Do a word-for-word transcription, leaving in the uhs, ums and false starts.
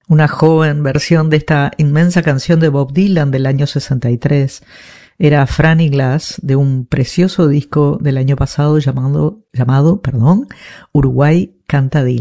una joven versión de esta inmensa canción de Bob Dylan del año sesenta y tres. Era Franny Glass, de un precioso disco del año pasado llamado, llamado, perdón, Uruguay Canta Dylan.